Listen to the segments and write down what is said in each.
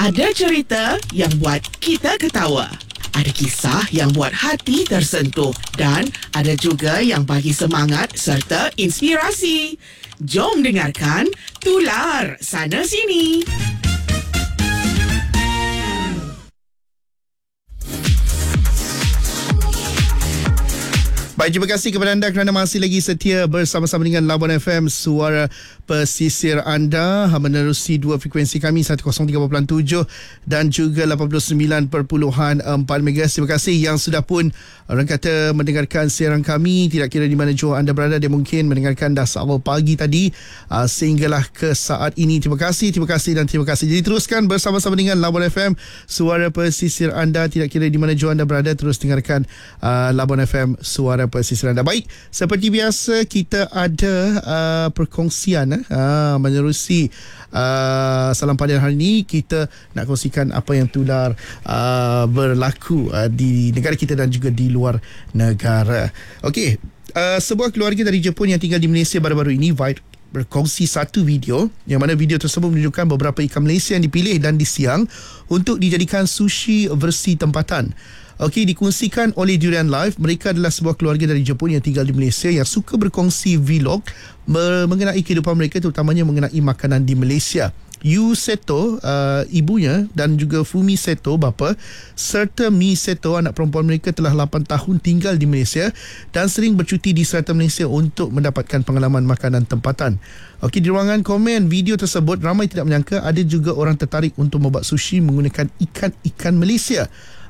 Ada cerita yang buat kita ketawa. Ada kisah yang buat hati tersentuh. Dan ada juga yang bagi semangat serta inspirasi. Jom dengarkan Tular Sana Sini. Baik, terima kasih kepada anda kerana masih lagi setia bersama-sama dengan Labuan FM, suara pesisir anda, menerusi dua frekuensi kami 103.7 dan juga 89.4 MHz. Terima kasih yang sudah pun orang kata mendengarkan siaran kami, tidak kira di mana jua anda berada, dia mungkin mendengarkan dah seawal pagi tadi sehinggalah ke saat ini. Terima kasih dan terima kasih. Jadi teruskan bersama-sama dengan Labuan FM, suara pesisir anda, tidak kira di mana jua anda berada, terus dengarkan Labuan FM, suara pesisir anda. Baik, seperti biasa kita ada perkongsian menerusi salam padian hari ini. Kita nak kongsikan apa yang tular berlaku di negara kita dan juga di luar negara. Okey, sebuah keluarga dari Jepun yang tinggal di Malaysia baru-baru ini berkongsi satu video yang mana video tersebut menunjukkan beberapa ikan Malaysia yang dipilih dan disiang untuk dijadikan sushi versi tempatan. Okey, dikongsikan oleh Durian Live. Mereka adalah sebuah keluarga dari Jepun yang tinggal di Malaysia yang suka berkongsi vlog mengenai kehidupan mereka, terutamanya mengenai makanan di Malaysia. Yu Seto, ibunya, dan juga Fumi Seto, bapa, serta Mi Seto, anak perempuan mereka, telah 8 tahun tinggal di Malaysia dan sering bercuti di selatan Malaysia untuk mendapatkan pengalaman makanan tempatan. Okey, di ruangan komen video tersebut, ramai tidak menyangka ada juga orang tertarik untuk membuat sushi menggunakan ikan-ikan Malaysia.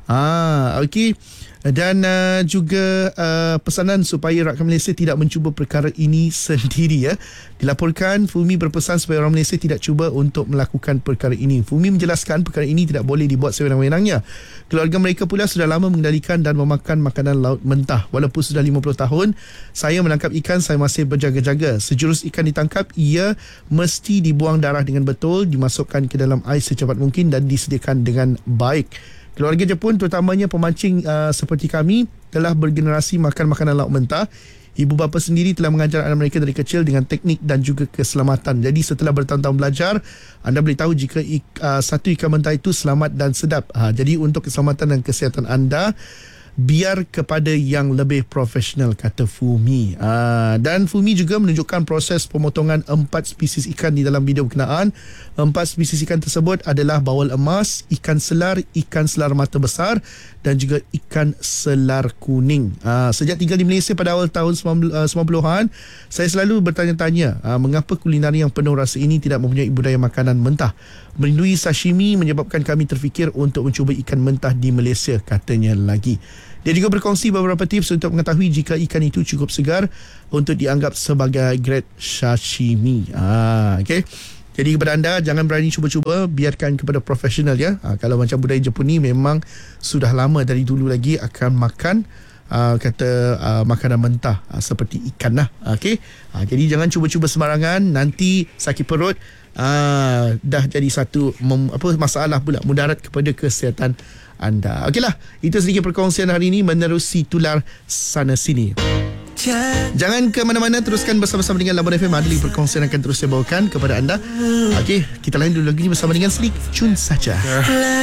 Okey. Dan juga pesanan supaya rakyat Malaysia tidak mencuba perkara ini sendiri ya. Dilaporkan Fumi berpesan supaya orang Malaysia tidak cuba untuk melakukan perkara ini. Fumi menjelaskan perkara ini tidak boleh dibuat sewenang-wenangnya. Keluarga mereka pula sudah lama mengendalikan dan memakan makanan laut mentah. Walaupun sudah 50 tahun saya menangkap ikan, saya masih berjaga-jaga. Sejurus ikan ditangkap, ia mesti dibuang darah dengan betul, dimasukkan ke dalam air secepat mungkin dan disediakan dengan baik. Keluarga Jepun, terutamanya pemancing seperti kami, telah bergenerasi makan makanan laut mentah. Ibu bapa sendiri telah mengajar anak mereka dari kecil dengan teknik dan juga keselamatan. Jadi setelah bertahun-tahun belajar, anda boleh tahu jika satu ikan mentah itu selamat dan sedap. Jadi untuk keselamatan dan kesihatan anda, biar kepada yang lebih profesional, kata Fumi. Dan Fumi juga menunjukkan proses pemotongan 4 spesies ikan di dalam video berkenaan. 4 spesies ikan tersebut adalah bawal emas, ikan selar mata besar dan juga ikan selar kuning. Sejak tinggal di Malaysia pada awal tahun 90-an, saya selalu bertanya-tanya mengapa kulinari yang penuh rasa ini tidak mempunyai budaya makanan mentah. Merindui sashimi menyebabkan kami terfikir untuk mencuba ikan mentah di Malaysia, katanya lagi. Dia juga berkongsi beberapa tips untuk mengetahui jika ikan itu cukup segar untuk dianggap sebagai grade sashimi. Okey. Jadi kepada anda, jangan berani cuba-cuba, biarkan kepada profesional ya. Kalau macam budaya Jepun ni memang sudah lama dari dulu lagi akan makan makanan mentah seperti ikan lah. Okey. Jadi jangan cuba-cuba sembarangan, nanti sakit perut. Dah jadi satu masalah pula, mudarat kepada kesihatan anda. Okeylah, itu sedikit perkongsian hari ini menerusi Tular Sana Sini. Jangan ke mana-mana, teruskan bersama-sama dengan Labuan FM. Ada lagi perkongsian akan terus saya bawakan kepada anda. Okey, kita lain dulu lagi bersama dengan Slick Chun saja.